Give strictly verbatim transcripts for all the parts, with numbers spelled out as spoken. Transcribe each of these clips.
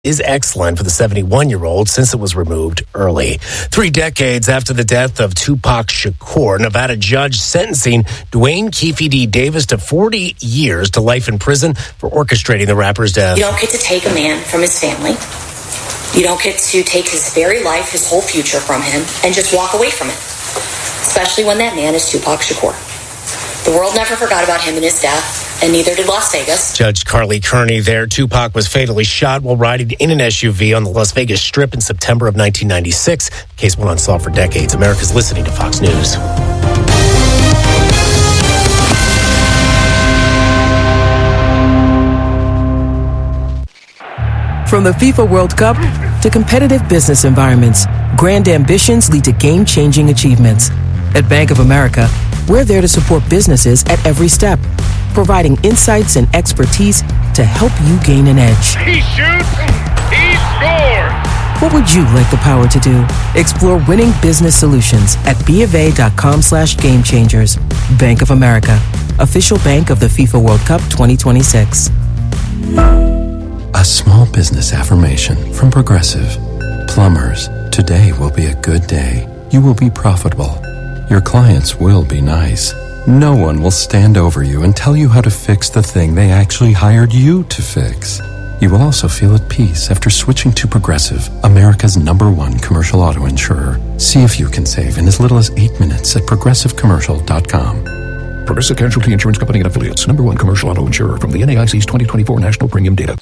is excellent for the seventy-one-year-old since it was removed early. Three decades after the death of Tupac Shakur, Nevada judge sentencing Dwayne Keefe D. Davis to forty years to life in prison for orchestrating the rapper's death. You don't get to take a man from his family. You don't get to take his very life, his whole future from him, and just walk away from it. Especially when that man is Tupac Shakur. The world never forgot about him and his death, and neither did Las Vegas. Judge Carly Kearney there. Tupac was fatally shot while riding in an S U V on the Las Vegas Strip in September of nineteen ninety-six. The case went unsolved for decades. America's listening to Fox News. From the FIFA World Cup to competitive business environments, grand ambitions lead to game-changing achievements. At Bank of America, we're there to support businesses at every step, providing insights and expertise to help you gain an edge. He shoots, he scores! What would you like the power to do? Explore winning business solutions at BofA.com slash game changers. Bank of America, official bank of the FIFA World Cup twenty twenty-six. A small business affirmation from Progressive. Plumbers, today will be a good day. You will be profitable. Your clients will be nice. No one will stand over you and tell you how to fix the thing they actually hired you to fix. You will also feel at peace after switching to Progressive, America's number one commercial auto insurer. See if you can save in as little as eight minutes at progressive commercial dot com. Progressive Casualty Insurance Company and Affiliates, number one commercial auto insurer from the N A I C's twenty twenty-four National Premium Data.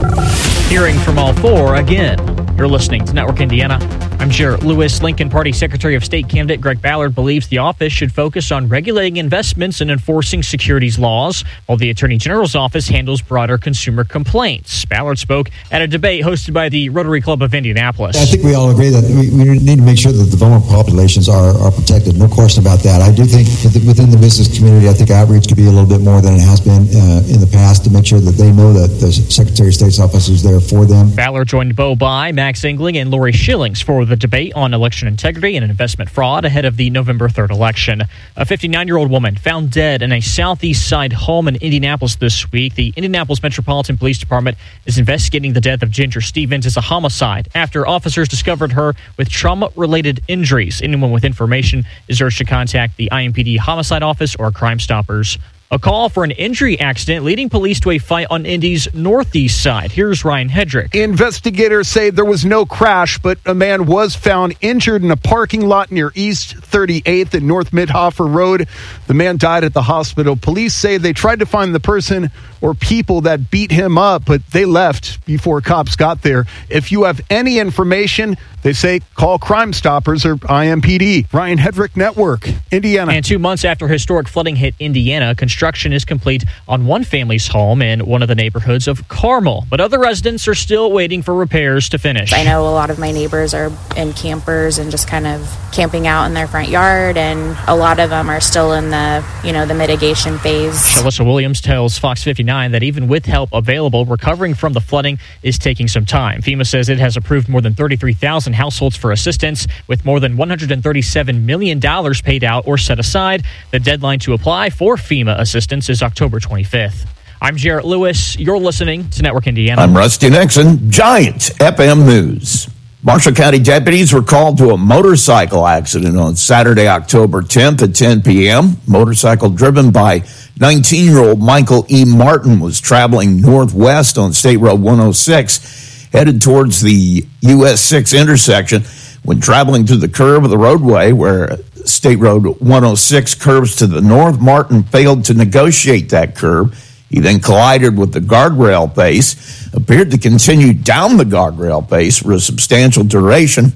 Hearing from all four again. You're listening to Network Indiana. I'm Jarrett Lewis. Lincoln Party Secretary of State candidate Greg Ballard believes the office should focus on regulating investments and enforcing securities laws, while the Attorney General's office handles broader consumer complaints. Ballard spoke at a debate hosted by the Rotary Club of Indianapolis. I think we all agree that we, we need to make sure that the vulnerable populations are, are protected. No question about that. I do think within the business community, I think outreach could be a little bit more than it has been uh, in the past to make sure that they know that the Secretary of State's office is there for them. Ballard joined Bo Bai, Max Engling, and Lori Schillings for the debate on election integrity and investment fraud ahead of the November third election. A fifty-nine-year-old woman found dead in a southeast side home in Indianapolis this week. The Indianapolis Metropolitan Police Department is investigating the death of Ginger Stevens as a homicide after officers discovered her with trauma-related injuries. Anyone with information is urged to contact the I M P D Homicide Office or Crime Stoppers. A call for an injury accident leading police to a fight on Indy's northeast side. Here's Ryan Hedrick. Investigators say there was no crash, but a man was found injured in a parking lot near East thirty-eighth and North Midhofer Road. The man died at the hospital. Police say they tried to find the person or people that beat him up, but they left before cops got there. If you have any information, they say call Crime Stoppers or I M P D. Ryan Hedrick, Network, Indiana. And two months after historic flooding hit Indiana, construction is complete on one family's home in one of the neighborhoods of Carmel. But other residents are still waiting for repairs to finish. I know a lot of my neighbors are in campers and just kind of camping out in their front yard, and a lot of them are still in the, you know, the mitigation phase. Alyssa Williams tells Fox fifty-nine that even with help available, recovering from the flooding is taking some time. FEMA says it has approved more than thirty-three thousand households for assistance, with more than one hundred thirty-seven million dollars paid out or set aside. The deadline to apply for FEMA assistance is October twenty-fifth. I'm Jarrett Lewis. You're listening to Network Indiana. I'm Rusty Nixon. Giant F M News. Marshall County deputies were called to a motorcycle accident on Saturday, October tenth at ten p.m. Motorcycle driven by nineteen-year-old Michael E. Martin was traveling northwest on State Road one oh six, headed towards the U S six intersection. When traveling through the curve of the roadway where State Road one oh six curves to the north, Martin failed to negotiate that curve. He then collided with the guardrail base, appeared to continue down the guardrail base for a substantial duration.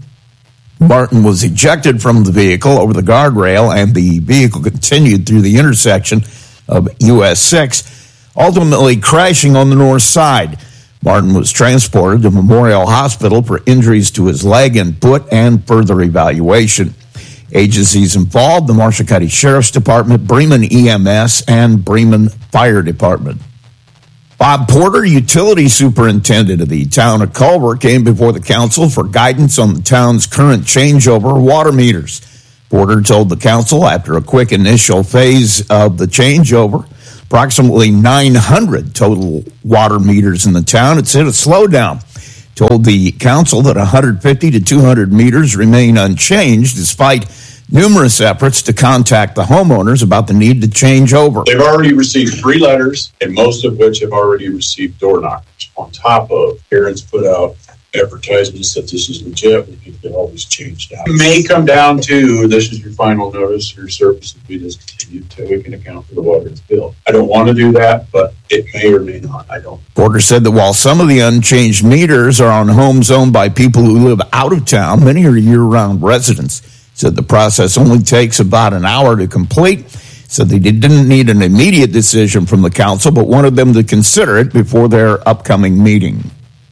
Martin was ejected from the vehicle over the guardrail, and the vehicle continued through the intersection of U S six, ultimately crashing on the north side. Martin was transported to Memorial Hospital for injuries to his leg and foot and further evaluation. Agencies involved: the Marshall County Sheriff's Department, Bremen E M S, and Bremen Fire Department. Bob Porter, utility superintendent of the town of Culver, came before the council for guidance on the town's current changeover of water meters. Porter told the council after a quick initial phase of the changeover, approximately nine hundred total water meters in the town, it's hit a slowdown. told the council that one hundred fifty to two hundred meters remain unchanged despite numerous efforts to contact the homeowners about the need to change over. They've already received three letters, and most of which have already received door knockers. On top of, parents put out advertisements that this is legit, and it can always changed out. It may come down to, this is your final notice, your service will be discontinued until we can account for the water that's billed. I don't want to do that, but it may or may not. I don't. Porter said that while some of the unchanged meters are on homes owned by people who live out of town, many are year-round residents. Said the process only takes about an hour to complete. Said they didn't need an immediate decision from the council, but wanted them to consider it before their upcoming meeting.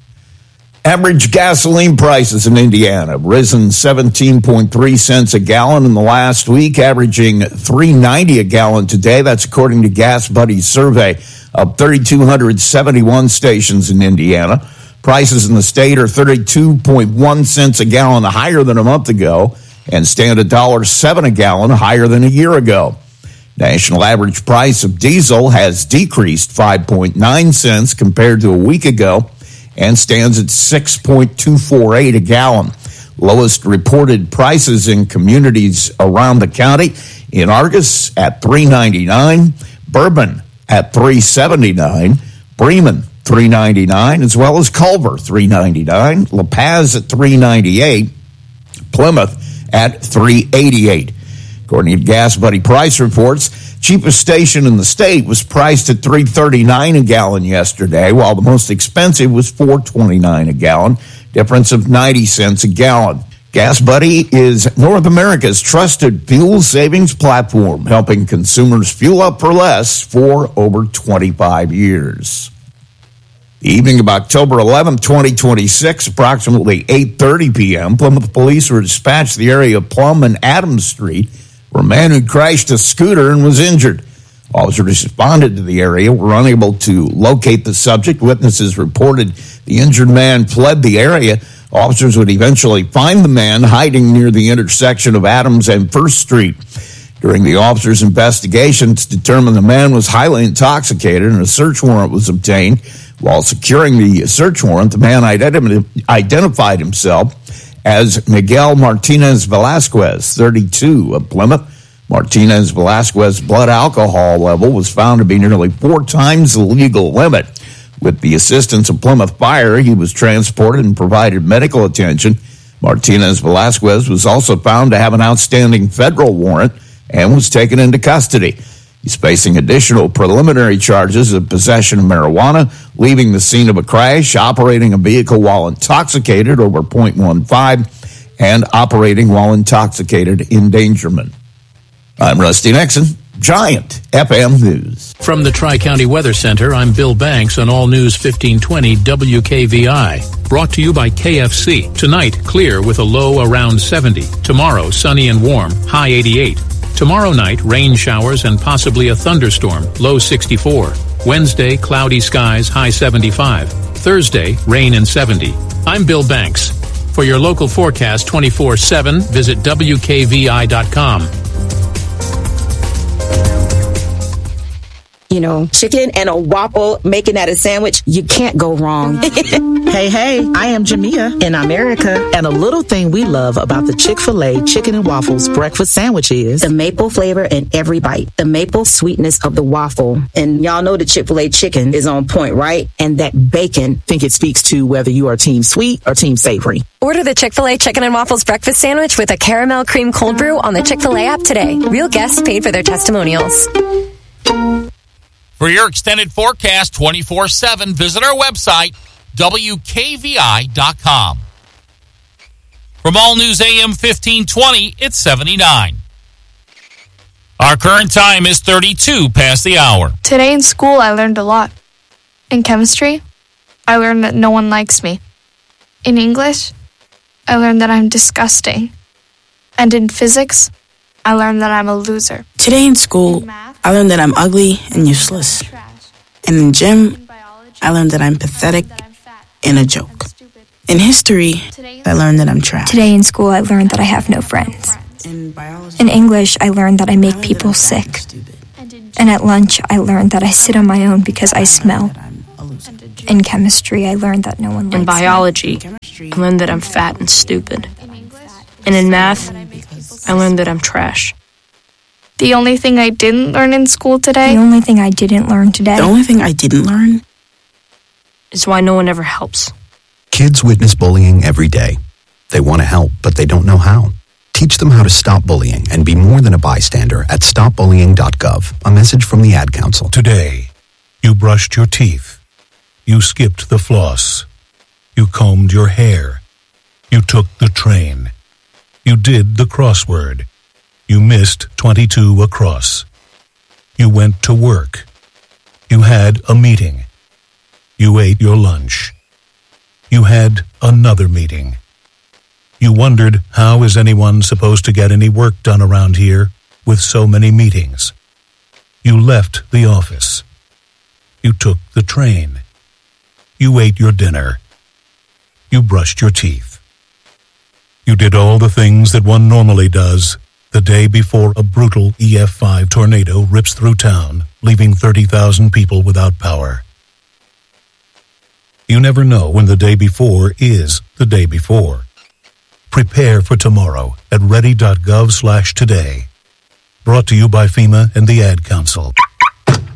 Average gasoline prices in Indiana have risen seventeen point three cents a gallon in the last week, averaging three ninety a gallon today. That's according to Gas Buddy's survey of three thousand two hundred seventy-one stations in Indiana. Prices in the state are thirty-two point one cents a gallon higher than a month ago, and stand one dollar seven a gallon higher than a year ago. National average price of diesel has decreased five point nine cents compared to a week ago and stands at six point two four eight a gallon. Lowest reported prices in communities around the county: in Argus at three ninety-nine, Bourbon at three seventy-nine, Bremen three ninety-nine, as well as Culver three ninety-nine, La Paz at three ninety-eight, Plymouth at three eighty-eight. According to Gas Buddy price reports, cheapest station in the state was priced at three thirty-nine a gallon yesterday, while the most expensive was four twenty-nine a gallon, difference of ninety cents a gallon. Gas Buddy is North America's trusted fuel savings platform, helping consumers fuel up for less for over twenty-five years. The evening of October eleventh, twenty twenty-six, approximately eight thirty p.m., Plymouth police were dispatched to the area of Plum and Adams Street, where a man who crashed a scooter and was injured. Officers responded to the area were unable to locate the subject. Witnesses reported the injured man fled the area. Officers would eventually find the man hiding near the intersection of Adams and First Street. During the officers' investigations, determined the man was highly intoxicated and a search warrant was obtained. While securing the search warrant, the man identi- identified himself as Miguel Martinez Velasquez, thirty-two, of Plymouth. Martinez Velasquez's blood alcohol level was found to be nearly four times the legal limit. With the assistance of Plymouth Fire, he was transported and provided medical attention. Martinez Velasquez was also found to have an outstanding federal warrant and was taken into custody. He's facing additional preliminary charges of possession of marijuana, leaving the scene of a crash, operating a vehicle while intoxicated over point one five, and operating while intoxicated endangerment. I'm Rusty Nixon, Giant F M News. From the Tri-County Weather Center, I'm Bill Banks on All News fifteen twenty W K V I. Brought to you by K F C. Tonight, clear with a low around seventy. Tomorrow, sunny and warm, high eighty-eight. Tomorrow night, rain showers and possibly a thunderstorm, low sixty-four. Wednesday, cloudy skies, high seventy-five. Thursday, rain and seventy. I'm Bill Banks. For your local forecast twenty-four seven, visit W K V I dot com. You know, chicken and a waffle, making that a sandwich, you can't go wrong. Hey, hey, I am Jamia in America, and a little thing we love about the Chick-fil-A Chicken and Waffles breakfast sandwich is the maple flavor in every bite, the maple sweetness of the waffle. And y'all know the Chick-fil-A chicken is on point, right? And that bacon. I think it speaks to whether you are team sweet or team savory. Order the Chick-fil-A Chicken and Waffles breakfast sandwich with a caramel cream cold brew on the Chick-fil-A app today. Real guests paid for their testimonials. For your extended forecast twenty-four seven, visit our website, W K V I dot com. From All News A M fifteen twenty, it's seventy-nine. Our current time is thirty-two past the hour. Today in school, I learned a lot. In chemistry, I learned that no one likes me. In English, I learned that I'm disgusting. And in physics, I learned that I'm a loser. Today in school, I learned that I'm ugly and useless. And in gym, I learned that I'm pathetic and a joke. In history, I learned that I'm trash. Today in school, I learned that I have no friends. In English, I learned that I make people sick. And at lunch, I learned that I sit on my own because I smell. In chemistry, I learned that no one likes me. In biology, I learned that I'm fat and stupid. And in math, I learned that I'm trash. The only thing I didn't learn in school today? The only thing I didn't learn today? The only thing I didn't learn? Is why no one ever helps. Kids witness bullying every day. They want to help, but they don't know how. Teach them how to stop bullying and be more than a bystander at stop bullying dot gov. A message from the Ad Council. Today, you brushed your teeth. You skipped the floss. You combed your hair. You took the train. You did the crossword. You missed twenty-two across. You went to work. You had a meeting. You ate your lunch. You had another meeting. You wondered, how is anyone supposed to get any work done around here with so many meetings? You left the office. You took the train. You ate your dinner. You brushed your teeth. You did all the things that one normally does the day before a brutal E F five tornado rips through town, leaving thirty thousand people without power. You never know when the day before is the day before. Prepare for tomorrow at ready dot gov slash today. Brought to you by FEMA and the Ad Council.